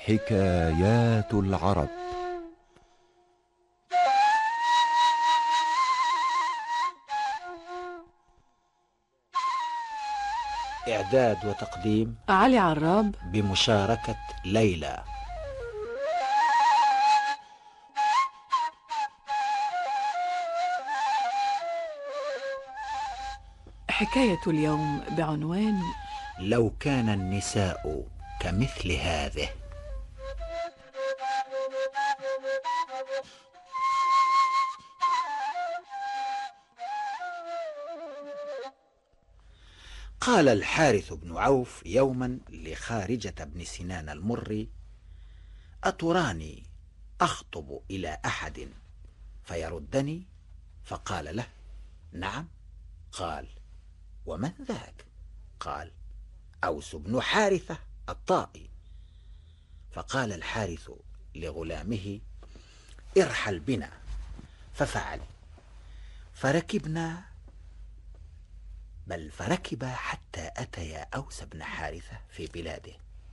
حكايات العرب. إعداد وتقديم علي عراب، بمشاركة ليلى. حكاية اليوم بعنوان لو كان النساء كمثل هذه. قال الحارث بن عوف يوما لخارجة بن سنان المري: أتراني أخطب إلى أحد فيردني؟ فقال له: نعم. قال: ومن ذاك؟ قال: أوس بن حارثة الطائي. فقال الحارث لغلامه: ارحل بنا. ففعل، فركب حتى أتيا أوس بن حارثة في بلاده،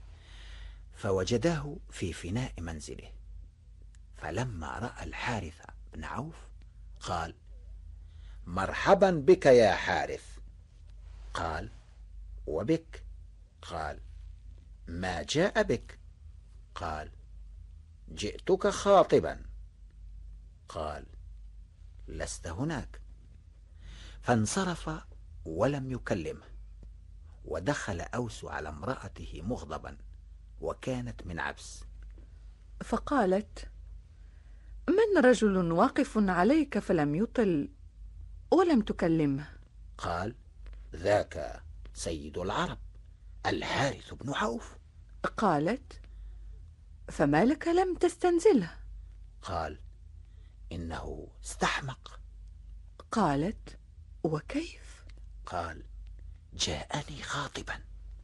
فوجداه في فناء منزله. فلما رأى الحارث بن عوف قال: مرحبا بك يا حارث. قال: وبك؟ قال: ما جاء بك؟ قال: جئتك خاطبا. قال: لست هناك. فانصرف ولم يكلمه. ودخل أوس على امرأته مغضبا، وكانت من عبس، فقالت: من رجل واقف عليك فلم يطل ولم تكلمه؟ قال: ذاك سيد العرب الحارث بن عوف. قالت: فما لك لم تستنزله؟ قال: إنه استحمق. قالت: وكيف؟ قال: جاءني خاطبا.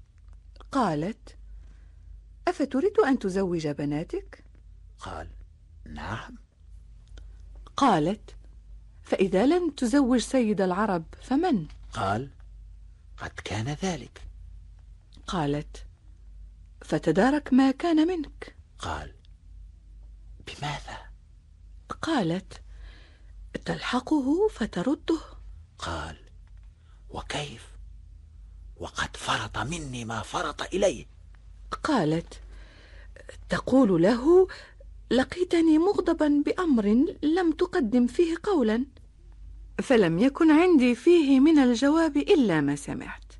قالت: أفتريد أن تزوج بناتك؟ قال: نعم. قالت: فإذا لم تزوج سيد العرب فمن؟ قال: قد كان ذلك. قالت: فتدارك ما كان منك. قال: بماذا؟ قالت: تلحقه فترده. قال: وكيف وقد فرط مني ما فرط إليه؟ قالت: تقول له: لقيتني مغضبا بأمر لم تقدم فيه قولا، فلم يكن عندي فيه من الجواب إلا ما سمعت.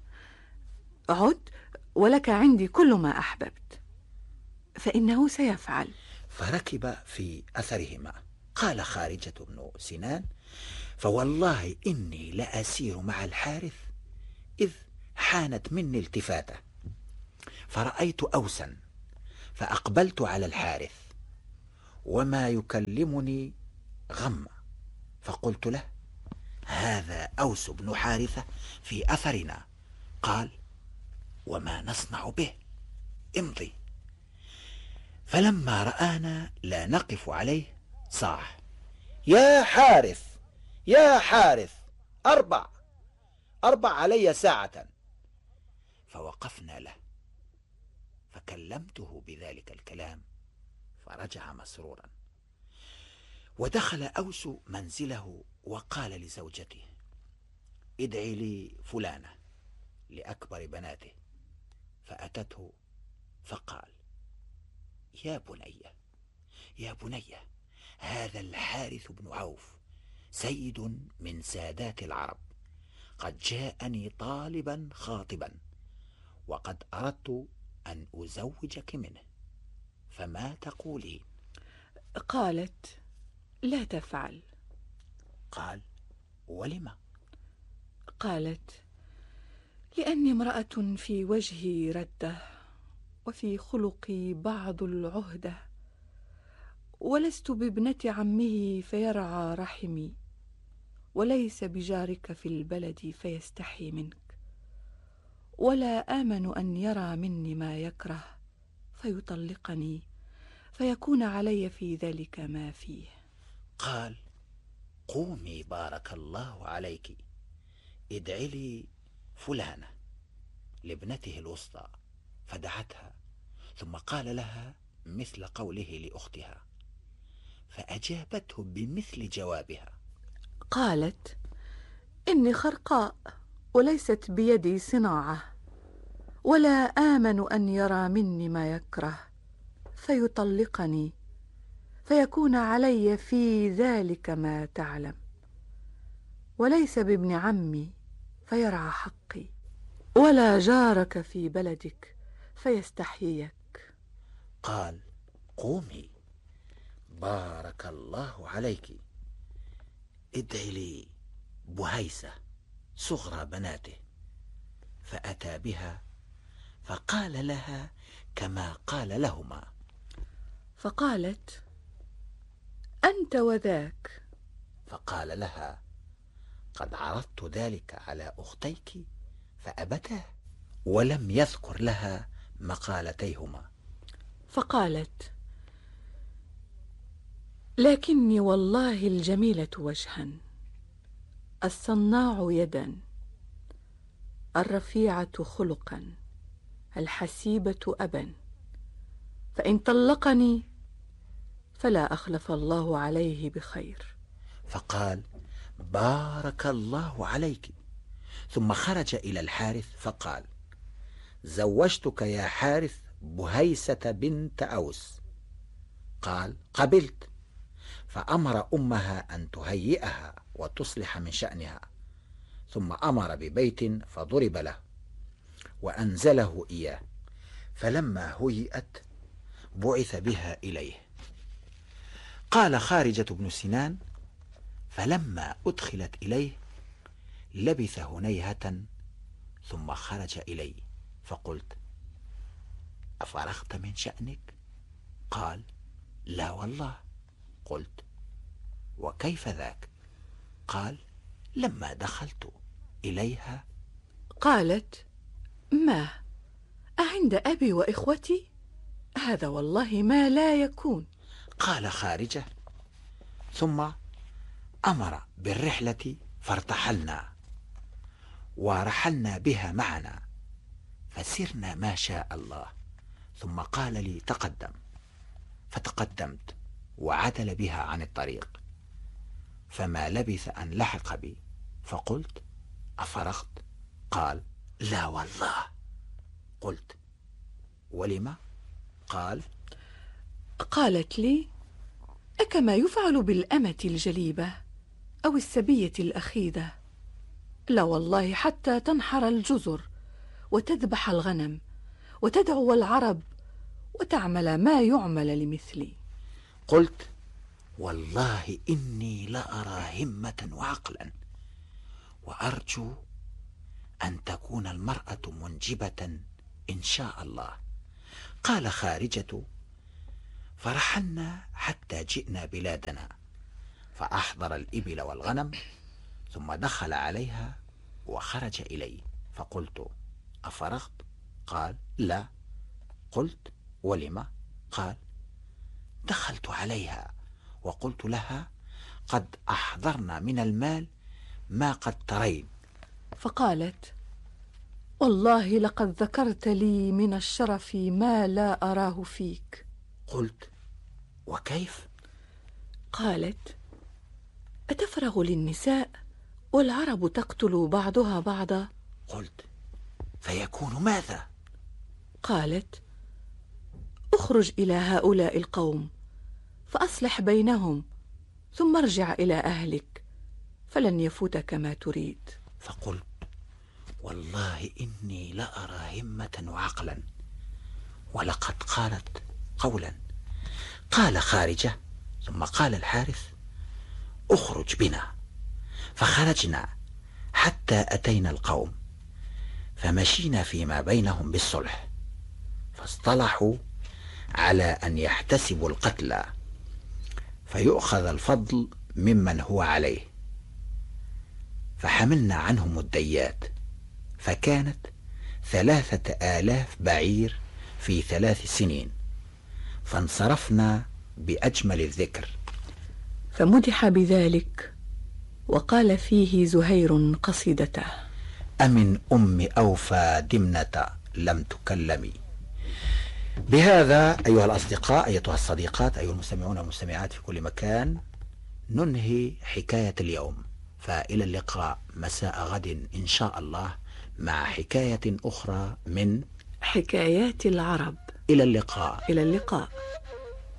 عد ولك عندي كل ما أحببت، فإنه سيفعل. فركب في أثرهما. قال خارجة بن سنان: فوالله إني لأسير مع الحارث إذ حانت مني التفاتة، فرأيت أوسا فأقبلت على الحارث وما يكلمني غم، فقلت له: هذا أوس بن حارثة في أثرنا. قال: وما نصنع به؟ امضي. فلما رآنا لا نقف عليه صاح: يا حارث يا حارث، أربع علي ساعة. فوقفنا له، فكلمته بذلك الكلام، فرجع مسرورا. ودخل أوس منزله وقال لزوجته: ادعي لي فلانة لأكبر بناته. فأتته فقال: يا بني، هذا الحارث بن عوف سيد من سادات العرب، قد جاءني طالبا خاطبا، وقد أردت أن أزوجك منه، فما تقولين؟ قالت: لا تفعل. قال: ولم؟ قالت: لأني امرأة في وجهي ردة، وفي خلقي بعض العهدة، ولست بابنة عمه فيرعى رحمي، وليس بجارك في البلد فيستحي منك، ولا آمن أن يرى مني ما يكره فيطلقني، فيكون علي في ذلك ما فيه. قال: قومي بارك الله عليك، ادعي لي فلانة لابنته الوسطى. فدعتها، ثم قال لها: مثل قوله لأختها، فأجابته بمثل جوابها. قالت: إني خرقاء وليست بيدي صناعة، ولا آمن أن يرى مني ما يكره فيطلقني، فيكون علي في ذلك ما تعلم، وليس بابن عمي فيرعى حقي، ولا جارك في بلدك فيستحييك. قال: قومي، بارك الله عليك، ادعي لي بهيسة صغرى بناته. فأتى بها فقال لها كما قال لهما. فقالت: أنت وذاك. فقال لها: قد عرضت ذلك على أختيك فأبتاه، ولم يذكر لها مقالتيهما. فقالت: لكني والله الجميلة وجها، الصناع يدا، الرفيعة خلقا، الحسيبة أبا، فإن طلقني فلا أخلف الله عليه بخير. فقال: بارك الله عليك. ثم خرج إلى الحارث فقال: زوجتك يا حارث بهيسة بنت أوس. قال: قبلت. فأمر أمها أن تهيئها وتصلح من شأنها، ثم أمر ببيت فضرب له وأنزله إياه. فلما هيئت بعث بها إليه. قال خارجة بن سنان: فلما أدخلت إليه لبث هنيهة ثم خرج إلي، فقلت: أفرغت من شأنك؟ قال: لا والله. قلت: وكيف ذاك؟ قال: لما دخلت إليها. قالت: ما أعند أبي وإخوتي؟ هذا والله ما لا يكون. قال خارجة: ثم أمر بالرحلة فارتحلنا، ورحلنا بها معنا، فسرنا ما شاء الله. ثم قال لي: تقدم. فتقدمت وعدل بها عن الطريق، فما لبث أن لحق بي، فقلت: أفرغت؟ قال: لا والله. قلت: ولم؟ قال: قالت لي: أكما يفعل بالأمة الجليبة أو السبية الأخيدة؟ لا والله، حتى تنحر الجزر وتذبح الغنم وتدعو العرب وتعمل ما يعمل لمثلي. قلت: والله إني لأرى همة وعقلا، وأرجو أن تكون المرأة منجبة إن شاء الله. قال خارجة: فرحلنا حتى جئنا بلادنا، فأحضر الإبل والغنم، ثم دخل عليها وخرج إلي، فقلت: أفرغت؟ قال: لا. قلت: ولم؟ قال: دخلت عليها وقلت لها: قد أحضرنا من المال ما قد ترين. فقالت: والله لقد ذكرت لي من الشرف ما لا أراه فيك. قلت: وكيف؟ قالت: أتفرغ للنساء والعرب تقتل بعضها بعضا؟ قلت: فيكون ماذا؟ قالت: اخرج إلى هؤلاء القوم فأصلح بينهم، ثم ارجع إلى أهلك فلن يفوتك ما تريد. فقلت: والله إني لأرى همة وعقلا، ولقد قالت قولا. قال خارجة: ثم قال الحارث: اخرج بنا. فخرجنا حتى أتينا القوم، فمشينا فيما بينهم بالصلح، فاصطلحوا على أن يحتسبوا القتلى فيؤخذ الفضل ممن هو عليه. فحملنا عنهم الديات، فكانت 3000 بعير في 3 سنين، فانصرفنا بأجمل الذكر. فمدح بذلك، وقال فيه زهير قصيدته: أمن أم أوفى دمنة لم تكلمي، بهذا أيها الأصدقاء، أيتها الصديقات، أيها المستمعون والمستمعات في كل مكان، ننهي حكاية اليوم، فإلى اللقاء مساء غد إن شاء الله مع حكاية أخرى من حكايات العرب. إلى اللقاء. إلى اللقاء.